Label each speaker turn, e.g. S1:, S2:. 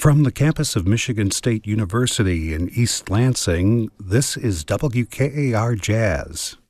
S1: From the campus of Michigan State University in East Lansing, this is WKAR Jazz.